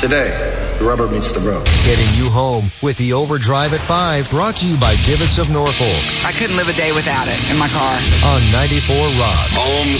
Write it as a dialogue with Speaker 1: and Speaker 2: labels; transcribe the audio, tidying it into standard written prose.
Speaker 1: Today, the rubber meets the road.
Speaker 2: Getting you home with the Overdrive at 5, brought to you by Divots of Norfolk.
Speaker 3: I couldn't live a day without it in my car.
Speaker 2: On 94 Rock.
Speaker 4: Home